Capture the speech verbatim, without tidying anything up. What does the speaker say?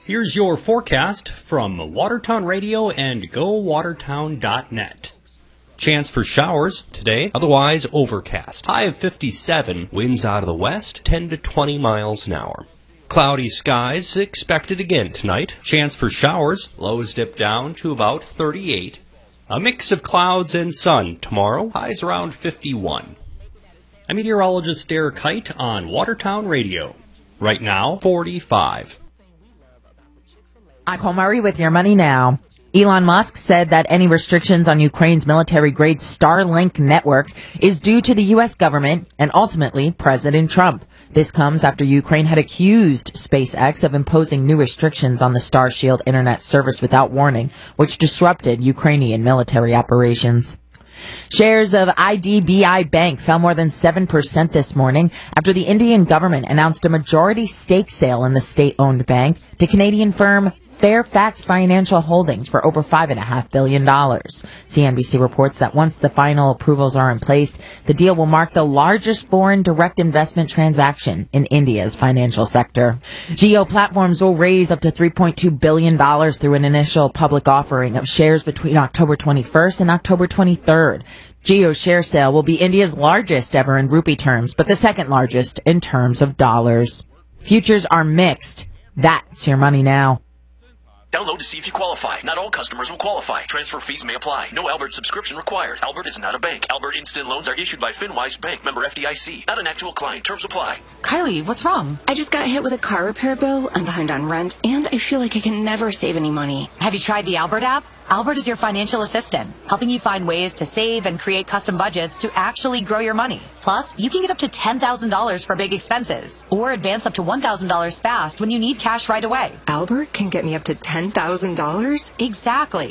Here's your forecast from Watertown Radio and go watertown dot net. Chance for showers today, otherwise overcast. High of fifty-seven, winds out of the west, ten to twenty miles an hour. Cloudy skies expected again tonight. Chance for showers, lows dip down to about thirty-eight. A mix of clouds and sun tomorrow, highs around fifty-one. I'm meteorologist Derek Height on Watertown Radio. Right now, forty-five. I'm Cole Murray with your money now. Elon Musk said that any restrictions on Ukraine's military-grade Starlink network is due to the U S government and ultimately President Trump. This comes after Ukraine had accused SpaceX of imposing new restrictions on the Starshield internet service without warning, which disrupted Ukrainian military operations. Shares of I D B I Bank fell more than seven percent this morning after the Indian government announced a majority stake sale in the state-owned bank to Canadian firm Fairfax Financial Holdings for over five point five billion dollars. C N B C reports that once the final approvals are in place, the deal will mark the largest foreign direct investment transaction in India's financial sector. Jio Platforms will raise up to three point two billion dollars through an initial public offering of shares between October twenty-first and October twenty-third. Jio's share sale will be India's largest ever in rupee terms, but the second largest in terms of dollars. Futures are mixed. That's your money now. Download to see if you qualify. Not all customers will qualify. Transfer fees may apply. No Albert subscription required. Albert is not a bank. Albert Instant Loans are issued by FinWise Bank, member F D I C. Not an actual client. Terms apply. Kylie, what's wrong? I just got hit with a car repair bill. I'm behind on rent, and I feel like I can never save any money. Have you tried the Albert app? Albert is your financial assistant, helping you find ways to save and create custom budgets to actually grow your money. Plus, you can get up to ten thousand dollars for big expenses, or advance up to one thousand dollars fast when you need cash right away. Albert can get me up to ten thousand dollars? Exactly.